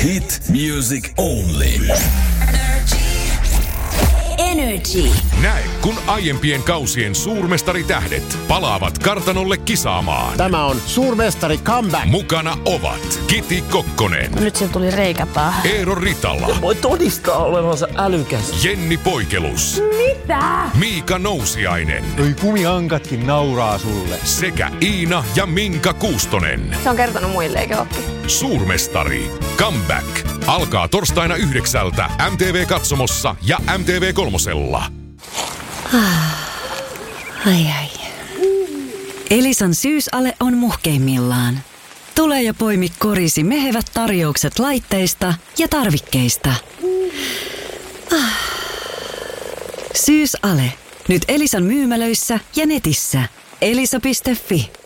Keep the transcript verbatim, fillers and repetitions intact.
Hit music only. Energy. Näe, kun aiempien kausien suurmestaritähdet palaavat kartanolle kisaamaan. Tämä on Suurmestari Comeback. Mukana ovat Kiti Kokkonen. Nyt siinä tuli reikä päähän. Eero Ritala. Voi todistaa olevansa älykäs. Jenni Poikelus. Mitä? Miika Nousiainen. Noi kumiankatkin nauraa sulle. Sekä Iina ja Minka Kuustonen. Se on kertonut muille, eikö ookin? Suurmestari Comeback alkaa torstaina yhdeksältä M T V-katsomossa ja M T V kolmosella. Ai ai. Elisan syysale on muhkeimmillaan. Tule ja poimi korisi mehevät tarjoukset laitteista ja tarvikkeista. Syysale. Nyt Elisan myymälöissä ja netissä. elisa piste fi.